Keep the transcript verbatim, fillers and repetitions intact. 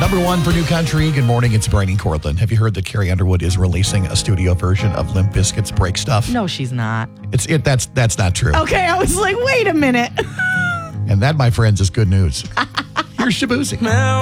Number one for New Country. Good morning, it's Brian Cortland. Have you heard that Carrie Underwood is releasing a studio version of Limp Bizkit's Break Stuff? No, she's not. It's it. That's that's not true. Okay, I was like, wait a minute. And that, my friends, is good news. Here's Shabuzi.